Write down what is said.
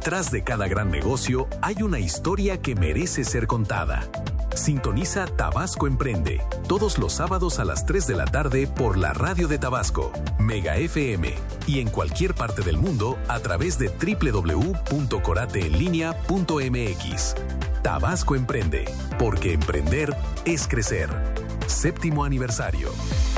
Detrás de cada gran negocio hay una historia que merece ser contada. Sintoniza Tabasco Emprende, todos los sábados a las 3 de la tarde por la radio de Tabasco, Mega FM, y en cualquier parte del mundo a través de www.corateenlinea.mx. Tabasco Emprende, porque emprender es crecer. 7º aniversario.